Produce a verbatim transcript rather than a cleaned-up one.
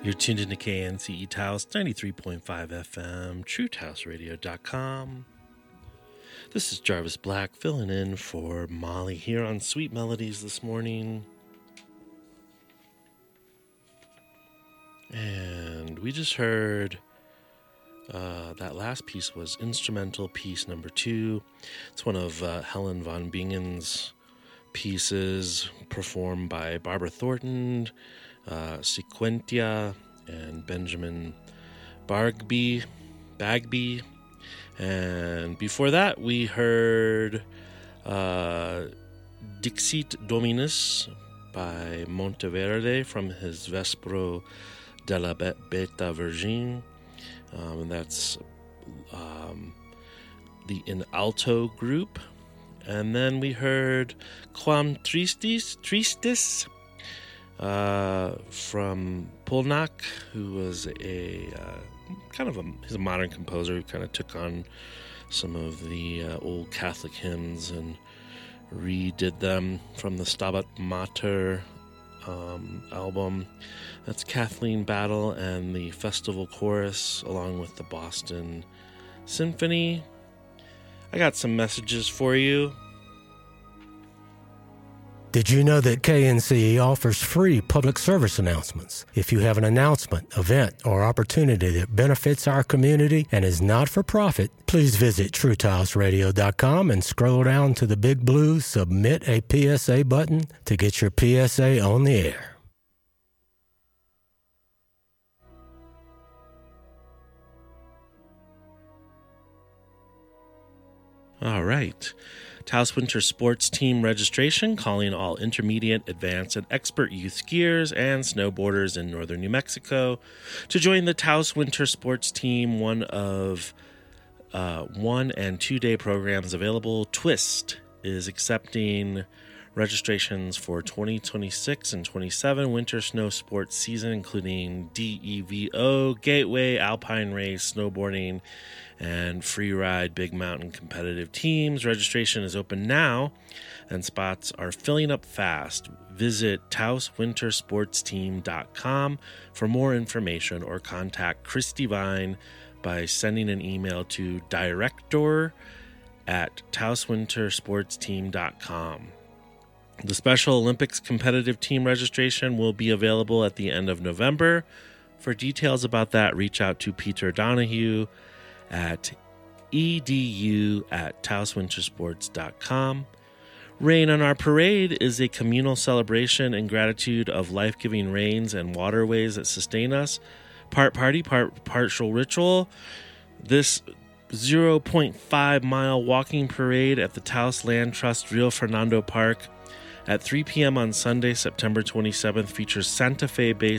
You're tuned into K N C E Taos ninety-three point five F M, true taos radio dot com. This is Jarvis Black filling in for Molly here on Sweet Melodies this morning. And we just heard uh, that last piece was instrumental piece number two. It's one of uh, Helen von Bingen's pieces performed by Barbara Thornton, uh, Sequentia, and Benjamin Bargby, Bagby. And before that, we heard uh, Dixit Dominus by Monteverde from his Vespro della Beta Vergine. Um, and that's um, the In Alto group. And then we heard Quam Tristis, Tristis uh, from Polnak, who was a uh, kind of a, he's a modern composer who kind of took on some of the uh, old Catholic hymns and redid them from the Stabat Mater um, album. That's Kathleen Battle and the Festival Chorus, along with the Boston Symphony. I got some messages for you. Did you know that K N C E offers free public service announcements? If you have an announcement, event, or opportunity that benefits our community and is not for profit, please visit true taos radio dot com and scroll down to the big blue Submit a P S A button to get your P S A on the air. All right. Taos Winter Sports Team registration calling all intermediate, advanced, and expert youth skiers and snowboarders in northern New Mexico to join the Taos Winter Sports Team. One of uh, one and two day programs available. Twist is accepting registrations for twenty twenty-six and twenty-seven winter snow sports season, including D E V O, Gateway, Alpine Race, snowboarding, and free ride big mountain competitive teams. Registration is open now and spots are filling up fast. Visit taos winter sports team dot com for more information or contact Christy Vine by sending an email to director at taos winter sports team dot com. The Special Olympics competitive team registration will be available at the end of November. For details about that, reach out to Peter Donahue at edu at taos winter sports dot com. Rain on Our Parade is a communal celebration and gratitude of life-giving rains and waterways that sustain us. Part party, part partial ritual. This zero point five mile walking parade at the Taos Land Trust Rio Fernando Park at three p.m. on Sunday, September twenty-seventh features Santa Fe-based